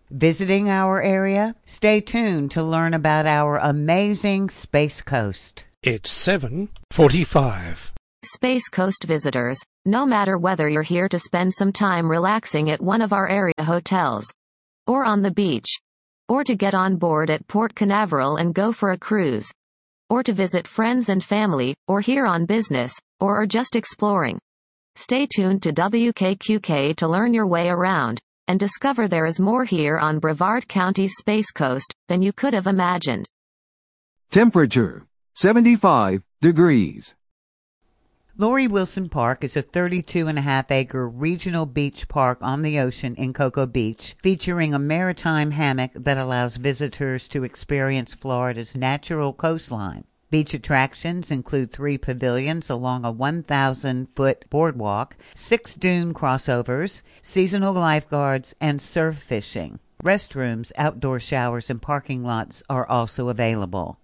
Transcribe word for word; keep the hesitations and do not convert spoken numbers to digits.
Visiting our area? Stay tuned to learn about our amazing Space Coast. It's seven forty-five. Space Coast visitors, no matter whether you're here to spend some time relaxing at one of our area hotels, or on the beach, or to get on board at Port Canaveral and go for a cruise, or to visit friends and family, or here on business, or are just exploring, stay tuned to W K Q K to learn your way around and discover there is more here on Brevard County's Space Coast than you could have imagined. Temperature, seventy-five degrees. Lori Wilson Park is a thirty-two and a half acre regional beach park on the ocean in Cocoa Beach, featuring a maritime hammock that allows visitors to experience Florida's natural coastline. Beach attractions include three pavilions along a one thousand foot boardwalk, six dune crossovers, seasonal lifeguards, and surf fishing. Restrooms, outdoor showers, and parking lots are also available.